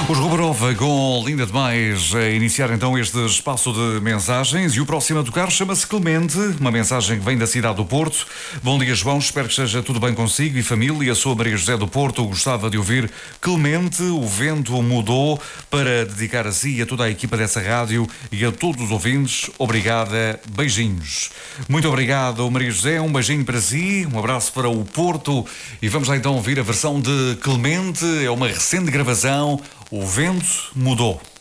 Os Ruberova com Linda Demais a iniciar então este espaço de mensagens e o próximo a tocar chama-se Clemente, uma mensagem que vem da cidade do Porto. Bom dia, João, espero que esteja tudo bem consigo e família. Sou a Maria José do Porto, gostava de ouvir Clemente, o vento mudou, para dedicar a si e a toda a equipa dessa rádio e a todos os ouvintes. Obrigada, beijinhos. Muito obrigado, Maria José, um beijinho para si, um abraço para o Porto e vamos lá então ouvir a versão de Clemente, é uma recente gravação. O vento mudou.